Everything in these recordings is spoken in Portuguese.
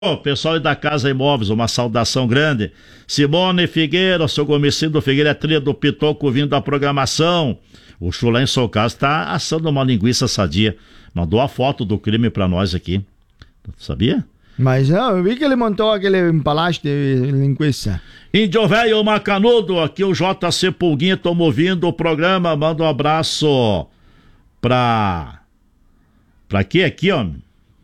Ô, pessoal da Casa Imóveis, uma saudação grande. Simone Figueira, seu Gomicindo Figueira, é trilha do Pitoco vindo da programação. O Chulé em seu caso tá assando uma linguiça sadia. Mandou a foto do crime pra nós aqui. Sabia? Mas não, eu vi que ele montou aquele empalache de linguiça. Índio Velho Macanudo, aqui o JC Pulguinha, tamo ouvindo o programa. Manda um abraço pra quê aqui, ó?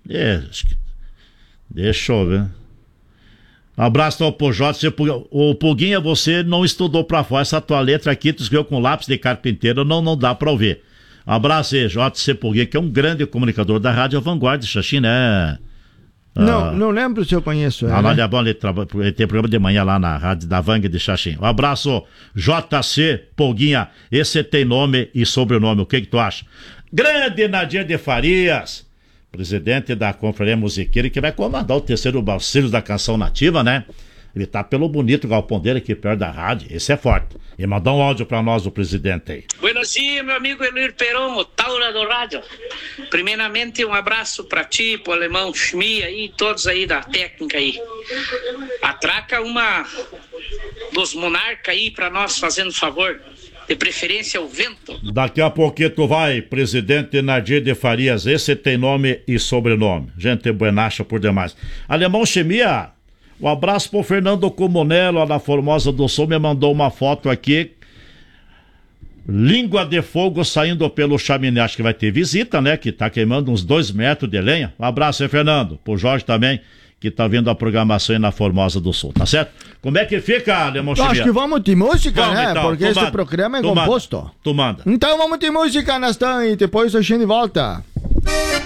Deixa eu ver. Um abraço ao JC Pulguinha. O Pulguinha, você não estudou pra fora. Essa tua letra aqui, tu escreveu com lápis de carpinteiro, não dá pra ouvir. Um abraço aí, JC Pulguinha, que é um grande comunicador da Rádio Vanguarda de Xaxim, né? Não lembro se eu conheço ele. Não, é bom, ele tem programa de manhã lá na Rádio da Vang de Xaxim. Um abraço, JC Pulguinha. Esse tem nome e sobrenome, o que tu acha? Grande Nadir de Farias, presidente da Confraria Musiqueira, que vai comandar o terceiro Auxílio da Canção Nativa, né? Ele tá pelo bonito galpão dele aqui perto da rádio. Esse é forte. E mandar um áudio pra nós, o presidente aí. Buenos dias, meu amigo Elir Peron, o Taura do Rádio. Primeiramente, um abraço pra ti, pro alemão Schmi aí, todos aí da técnica aí. Atraca uma dos monarcas aí pra nós, fazendo favor. De preferência o vento. Daqui a pouquinho tu vai, presidente Nadir de Farias. Esse tem nome e sobrenome. Gente buenacha por demais. Alemão Chemia, um abraço pro Fernando Comunello, lá da Formosa do Sul, me mandou uma foto aqui. Língua de fogo saindo pelo chaminé. Acho que vai ter visita, né? Que tá queimando uns 2 metros de lenha. Um abraço aí, Fernando. Pro Jorge também, que tá vendo a programação aí na Formosa do Sul, tá certo? Como é que fica, Alemão Chemia? Acho que vamos de música, vamos, né? Então, porque esse programa é composto. Tu manda. Então vamos de música, Nastão, e depois a gente volta.